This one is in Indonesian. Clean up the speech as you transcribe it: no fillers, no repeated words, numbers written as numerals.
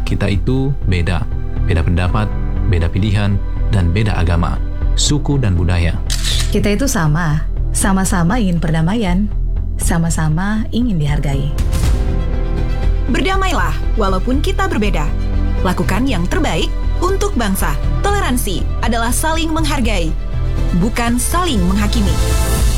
Kita itu beda. Beda pendapat, beda pilihan, dan beda agama, suku dan budaya. Kita itu sama-sama ingin perdamaian, sama-sama ingin dihargai. Berdamailah walaupun kita berbeda. Lakukan yang terbaik untuk bangsa. Toleransi adalah saling menghargai, bukan saling menghakimi.